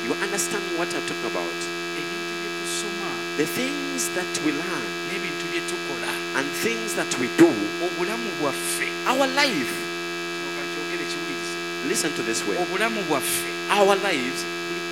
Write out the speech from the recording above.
You are understanding what I'm talking about? ebintu bye tusoma The things that we learn n'ebintu bye tukola and things that we do, obulamu bwaffe our life. kino kankyogere kiwulirize Listen to this way. obulamu bwaffe Our lives